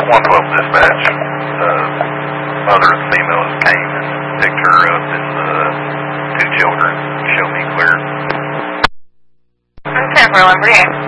112 dispatch. Mother and females came and picked her up and two children. Show me clear. Okay, for 138.